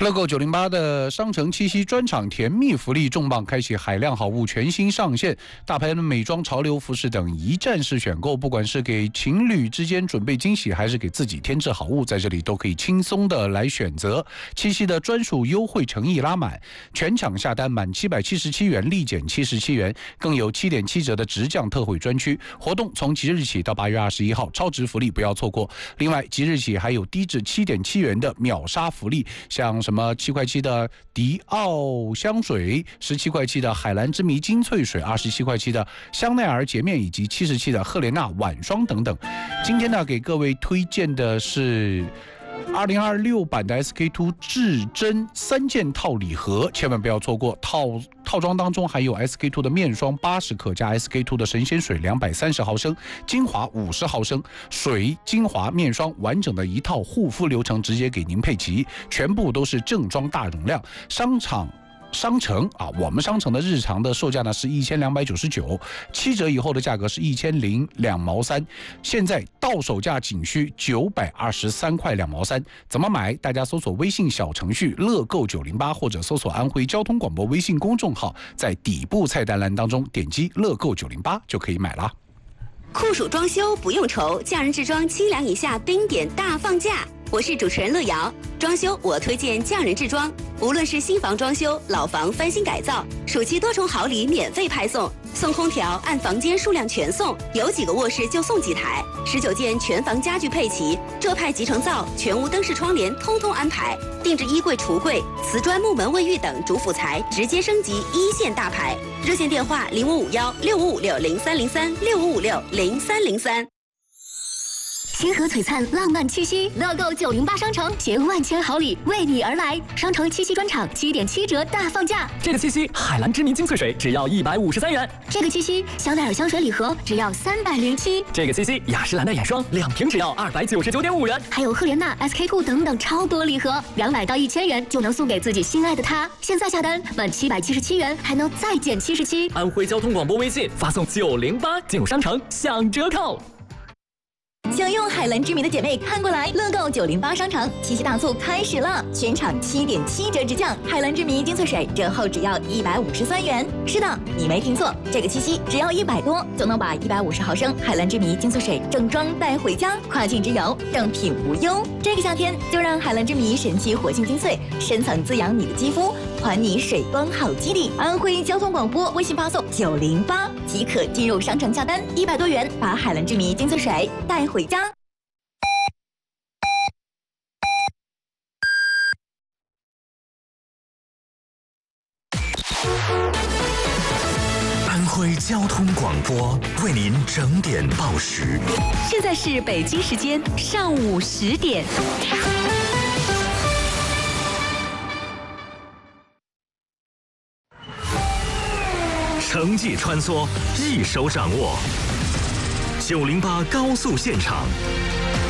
乐购908的商城七夕专场甜蜜福利重磅，开启海量好物全新上线，大牌的美妆、潮流服饰等一站式选购，不管是给情侣之间准备惊喜，还是给自己添置好物，在这里都可以轻松的来选择。七夕的专属优惠诚意拉满，全场下单满777元立减77元，更有7.7折的直降特惠专区。活动从即日起到8月21号，超值福利不要错过。另外，即日起还有低至7.7元的秒杀福利，像什么7块7的迪奥香水，17块7的海蓝之谜精粹水，27块7的香奈儿洁面，以及77的赫莲娜晚霜等等。今天呢，给各位推荐的是2026版的 SK-II 至臻3件套礼盒，千万不要错过。套装当中还有 SK-II 的面霜80克加 SK-II 的神仙水230毫升，精华50毫升，水、精华、面霜完整的一套护肤流程直接给您配齐，全部都是正装大容量。商城啊，我们商城的日常的售价呢是1299，7折以后的价格是1002毛3，现在到手价仅需923块2毛3。怎么买？大家搜索微信小程序乐购908，或者搜索安徽交通广播微信公众号，在底部菜单栏当中点击乐购908就可以买了。 酷暑装修不用愁，匠人制装7两以下冰点大放价。我是主持人乐瑶，装修我推荐匠人制装，无论是新房装修、老房翻新改造，暑期多重好礼免费派送，送空调按房间数量全送，有几个卧室就送几台，19件全房家具配齐，浙派集成灶、全屋灯饰窗帘通通安排，定制衣柜、橱柜、瓷砖、木门、卫浴等主辅材直接升级一线大牌。热线电话05516556030365560303。 星河璀璨，浪漫七夕，乐购908商城携万千好礼为你而来。商城七夕专场7.7折大放价， 这个七夕海蓝之谜精粹水只要153元， 这个七夕香奈儿香水礼盒只要307， 这个七夕雅诗兰黛眼霜2瓶只要299.5元， 还有赫莲娜、SK-II 等等超多礼盒，200到1000元就能送给自己心爱的他。现在下单满777元还能再减77。 安徽交通广播微信发送908进入商城享折扣。 想用海蓝之谜的姐妹看过来，乐购908商城七夕大促开始了，全场7.7折直降，海蓝之谜精粹水折后只要153元。是的，你没听错，这个七夕只要100多就能把150毫升海蓝之谜精粹水正装带回家，跨境之游正品无忧。这个夏天就让海蓝之谜神奇活性精粹深层滋养你的肌肤，还你水光好肌理。安徽交通广播微信发送908即可进入商城下单，100多元把海蓝之谜精粹水带回家。 安徽交通广播为您整点报时。 现在是北京时间上午10点。 城际穿梭，一手掌握。908高速现场，